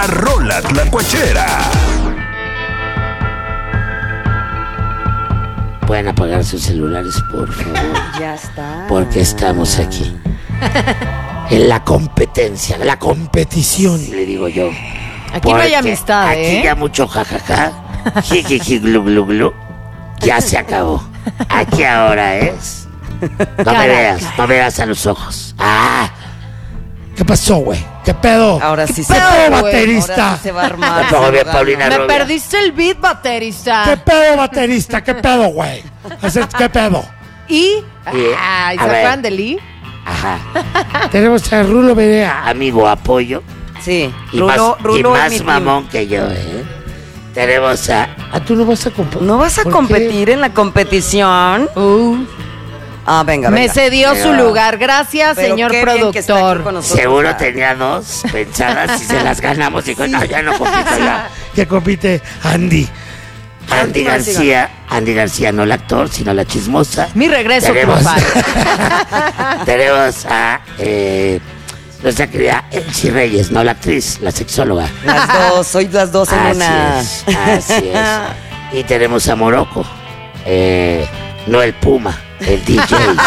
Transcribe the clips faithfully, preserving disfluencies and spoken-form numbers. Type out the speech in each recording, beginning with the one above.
La Rola Tlacuachera. Pueden apagar sus celulares, por favor. Ya está. Porque estamos aquí. En la competencia, la competición, le digo yo. Aquí no hay Porque amistad, aquí ¿eh? ya mucho jajaja, jijiji, glu, glu, glu, ya se acabó. Aquí ahora es. No me veas, no me veas a los ojos. Ah, ¿qué pasó, güey? ¿Qué pedo? Ahora sí ¿Qué se pedo, va, güey? baterista? Ahora sí se va a armar. Me pongo bien, Paulina Me Rubio. perdiste el beat, baterista. ¿Qué pedo, baterista? ¿Qué pedo, güey? Hacer- ¿Qué pedo? Y. Y, Ay, ¿se a ver. acuerdan de Lee? Ajá, Tenemos a Rulo Berea. amigo apoyo. Sí, Y Rulo, más, y Rulo es más mi team. mamón que yo, ¿eh? Tenemos a... Ah, tú no vas a competir. ¿No vas a ¿Por competir en la competición? Uh, Ah, venga, me venga. cedió Pero- su lugar. Gracias, Pero señor qué bien que está aquí productor. con nosotros. Seguro Ah, tenía dos pensadas y se las ganamos. Dijo, no, ya no compito ya. qué? Que compite Andy. Andy Sigan, García, Andy García, no el actor, sino la chismosa. Mi regreso Tenemos, triunfal. tenemos a eh, nuestra querida Elsie Reyes, no la actriz, la sexóloga. Las dos, soy las dos en Así una. es, así es. Y tenemos a Morocco, eh, no el Puma, el D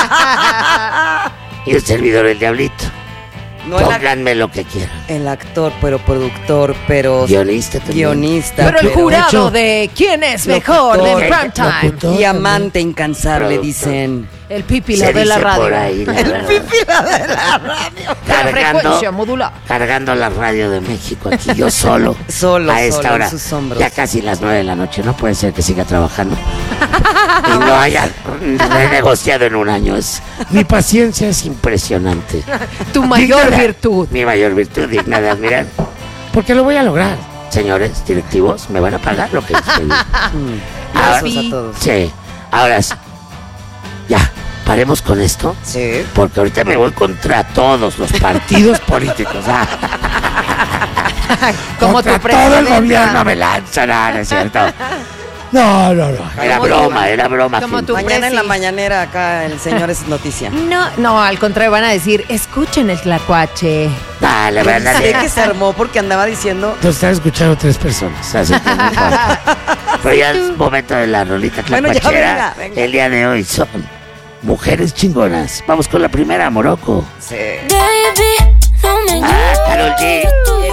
J. Y el servidor, el Diablito. No el, ac- Pónganme lo que quieran. el actor, pero productor, pero Guionista también. guionista. Pero el jurado hecho, de quién es mejor de locutor, prime time. locutor. Y amante incansable, Productor. dicen. El pipila Se de la dice por radio. ahí, la El verdad. pipila de la radio. La Cargando, frecuencia modulada. cargando la radio de México aquí, yo solo. Solo, a esta solo, en hora. sus hombros. Ya casi las nueve de la noche, no puede ser que siga trabajando. Y no haya renegociado en un año. Es, mi paciencia es impresionante. Tu mayor Digna de- virtud. Mi mayor virtud, digna de admirar. Porque lo voy a lograr. Señores directivos, me van a pagar lo que les pedí. Ahora- Besos a todos. Sí, ahora sí. Ya, paremos con esto. Sí. Porque ahorita me voy contra todos los partidos políticos. Ah, Como contra tu todo el presidenta. gobierno me lanzan, ah, ¿no es cierto? No, no, no. Era Como broma, tu- era broma. como gente. tu Mañana en la presi. mañanera acá el señor es noticia. No, no, al contrario, van a decir, escuchen el tlacuache. Ah, la verdad Sé que es se armó porque andaba diciendo. Nos están escuchando tres personas. así que no importa. Pero ya es momento de la rolita Bueno, ya tlacuachera. venga, venga. El día de hoy son mujeres chingonas. Vamos con la primera, Morocco. Sí. Baby, no me Ah, Karol G.